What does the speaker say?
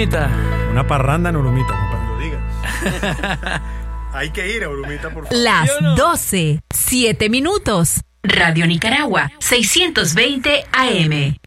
Urumita. Una parranda en Urumita, compadre. Lo digas. Hay que ir a Urumita, por favor. Las 12, 7 minutos. Radio Nicaragua, 620 AM.